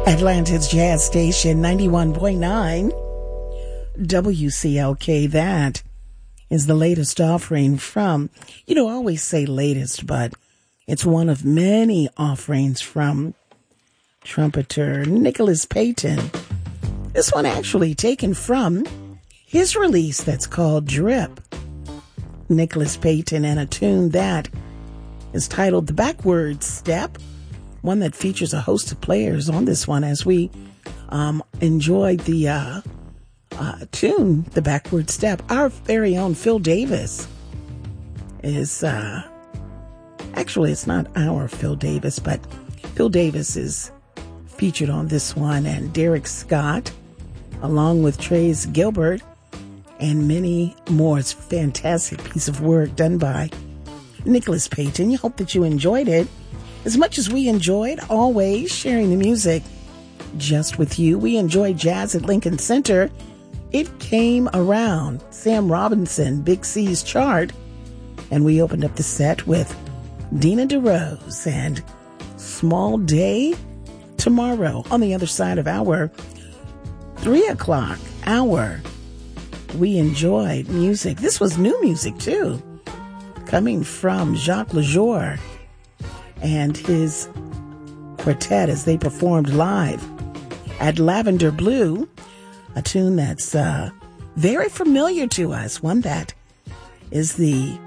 Atlanta's Jazz Station, 91.9 WCLK. That is the latest offering from, I always say latest, but it's one of many offerings from trumpeter Nicholas Payton. This one actually taken from his release that's called Drip. Nicholas Payton, and a tune that is titled The Backward Step, one that features a host of players on this one as we enjoyed the tune, The Backward Step. Our very own Phil Davis is, actually it's not our Phil Davis, but Phil Davis is featured on this one, and Derek Scott, along with Trace Gilbert, and many more. It's a fantastic piece of work done by Nicholas Payton. You hope that you enjoyed it as much as we enjoyed always sharing the music just with you. We enjoyed Jazz at Lincoln Center. It came around Sam Robinson, Big C's chart, and we opened up the set with Dina DeRose and Small Day Tomorrow. On the other side of our 3 o'clock hour, we enjoyed music. This was new music too, coming from Jacques Lejour and his quartet as they performed live at Lavender Blue, a tune that's very familiar to us, one that is in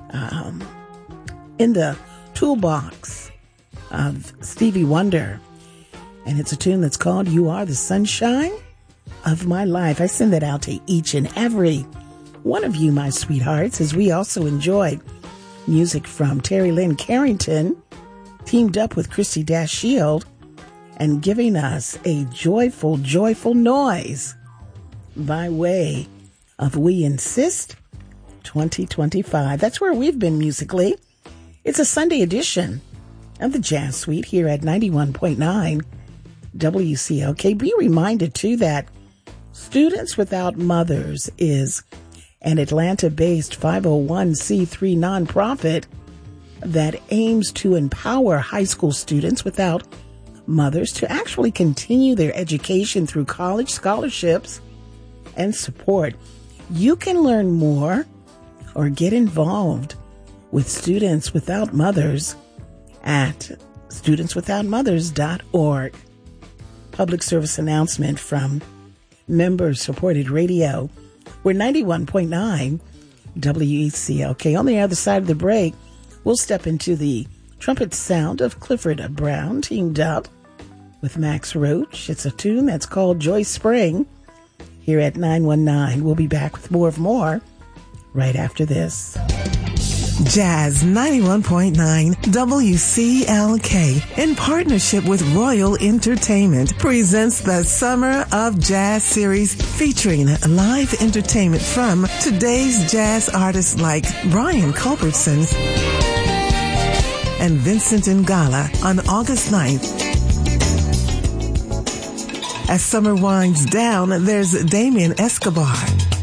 the toolbox of Stevie Wonder, and it's a tune that's called You Are the Sunshine of My Life. I send that out to each and every one of you, my sweethearts, as we also enjoyed music from Terry Lynn Carrington, teamed up with Christy Dash Shield, and giving us a joyful, joyful noise by way of We Insist 2025. That's where we've been musically. It's a Sunday edition of the Jazz Suite here at 91.9 WCLK. Be reminded, too, that Students Without Mothers is an Atlanta-based 501c3 nonprofit that aims to empower high school students without mothers to actually continue their education through college scholarships and support. You can learn more or get involved with Students Without Mothers at studentswithoutmothers.org. Public service announcement from member-supported radio. We're 91.9 WCLK. On the other side of the break, we'll step into the trumpet sound of Clifford Brown, teamed up with Max Roach. It's a tune that's called Joy Spring here at 919. We'll be back with more right after this. Jazz 91.9 WCLK, in partnership with Royal Entertainment, presents the Summer of Jazz series featuring live entertainment from today's jazz artists like Brian Culbertson and Vincent Ngala on August 9th. As summer winds down, there's Damien Escobar,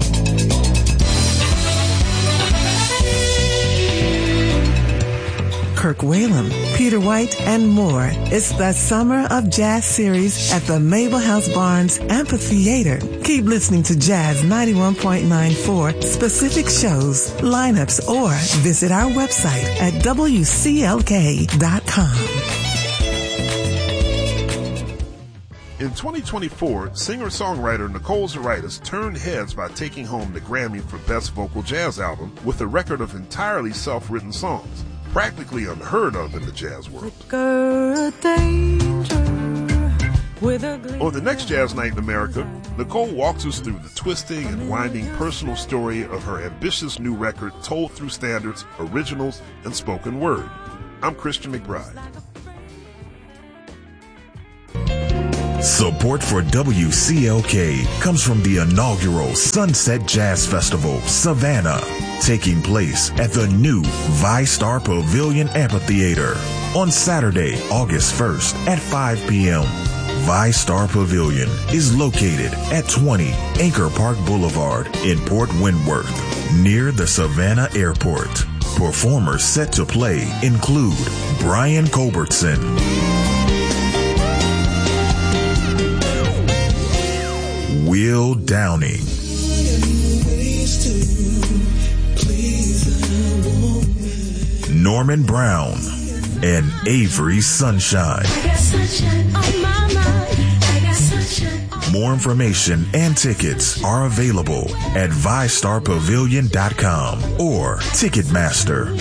Kirk Whalum, Peter White, and more. It's the Summer of Jazz series at the Mabel House Barnes Amphitheater. Keep listening to Jazz 91.9 for specific shows, lineups, or visit our website at WCLK.com. In 2024, singer-songwriter Nicole Zaritis turned heads by taking home the Grammy for Best Vocal Jazz Album with a record of entirely self-written songs, practically unheard of in the jazz world. On the next Jazz Night in America, Nicole walks us through the twisting and winding personal story of her ambitious new record told through standards, originals, and spoken word. I'm Christian McBride. Support for WCLK comes from the inaugural Sunset Jazz Festival, Savannah, taking place at the new ViStar Pavilion Amphitheater on Saturday, August 1st at 5 p.m. ViStar Pavilion is located at 20 Anchor Park Boulevard in Port Wentworth, near the Savannah Airport. Performers set to play include Brian Culbertson, Downing. Norman Brown and Avery Sunshine. More information and tickets are available at ViStarPavilion.com or Ticketmaster.